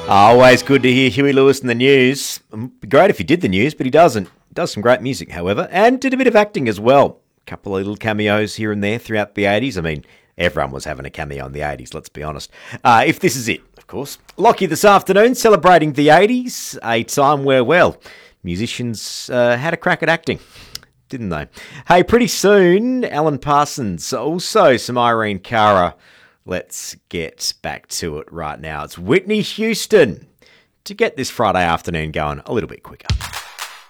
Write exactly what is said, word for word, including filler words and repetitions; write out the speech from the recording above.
Always good to hear Huey Lewis in the news. It'd be great if he did the news, but he doesn't. He does some great music, however, and did a bit of acting as well. A couple of little cameos here and there throughout the eighties. I mean, everyone was having a cameo in the eighties, let's be honest. Uh, if this is it, of course. Lockie this afternoon, celebrating the eighties, a time where, well, musicians uh, had a crack at acting, didn't they? Hey, pretty soon, Alan Parsons, also some Irene Cara. Let's get back to it right now. It's Whitney Houston to get this Friday afternoon going a little bit quicker.